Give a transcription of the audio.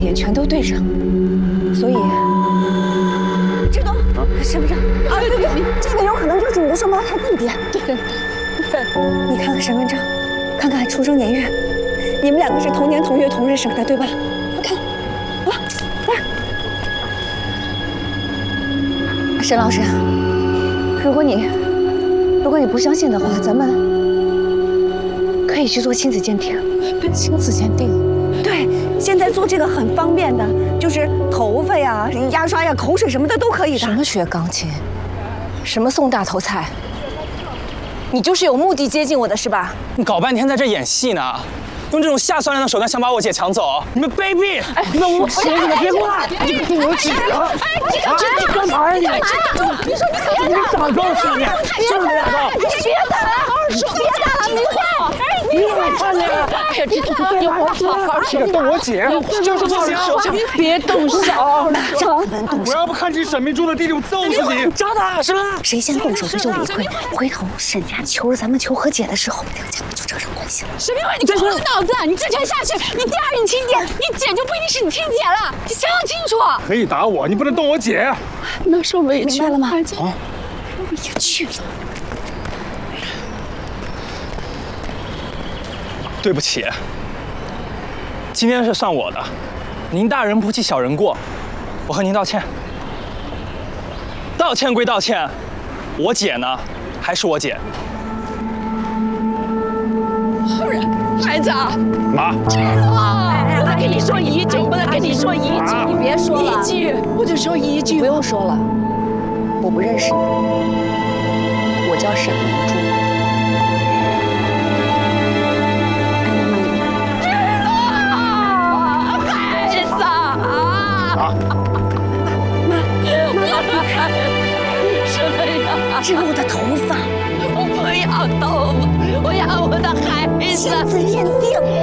也全都对上，所以志东，身份证啊，对，这个有可能就是你的双胞胎弟弟。对，你看看身份证，看看出生年月，你们两个是同年同月同日生的，对吧？我看，啊，来，沈老师，如果你不相信的话，咱们可以去做亲子鉴定。亲子鉴定？对，现在做这个很方便的，就是头发呀、牙刷呀、口水什么的都可以的。 什么学钢琴，什么送大头菜，你就是有目的接近我的是吧？ 你搞半天在这演戏呢，用这种下三滥的手段想把我姐抢走，你们卑鄙！ 那我姐，你们别过来！你动我姐了！你干嘛呀你？ 你说你怎么样？ 你长高是你，就是这样的。 别打了，好好说，别打了，明慧， 你我看见了。 哎呀，这你好好说， 动我姐，就是不行。 别动手， 我要不看清沈明珠的弟弟，我揍死你！ 抓他是吧？谁先动手谁就理亏。回头沈家求着咱们求和解的时候，两家不就扯上关系了？ 沈明慧，你给我脑子！你这拳下去，你第二任亲姐，你姐就不一定是你亲姐了，你想想清楚。 可以打我，你不能动我姐。 那受委屈明白了吗？ 啊！ 你去。 对不起，今天是算我的，您大人不计小人过，我和您道歉。道歉归道歉，我姐呢，还是我姐。 孩子， 妈， 不能跟你说一句，不能跟你说一句， 你别说了， 一句我就说一句， 不用说了，我不认识你，我叫沈明珠。 这是我的头发， 我不要头发，我要我的孩子。 亲子鉴定。